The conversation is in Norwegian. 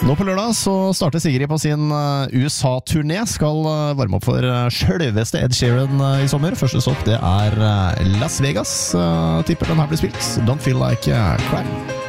Nå på lørdag så starter Sigrid på sin USA-turné, skal varme opp for selveste Ed Sheeran i sommer. Første stopp det er Las Vegas, tipper den her blir spilt. Don't Feel Like Crime.